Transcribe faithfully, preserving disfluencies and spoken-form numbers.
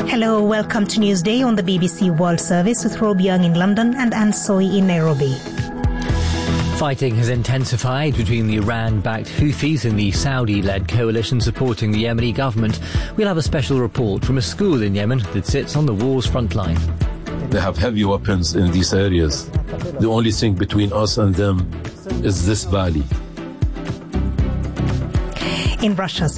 Hello, welcome to Newsday on the B B C World Service with Rob Young in London and Anne Soy in Nairobi. Fighting has intensified between the Iran-backed Houthis and the Saudi-led coalition supporting the Yemeni government. We'll have a special report from a school in Yemen that sits on the war's front line. They have heavy weapons in these areas. The only thing between us and them is this valley. In Russia,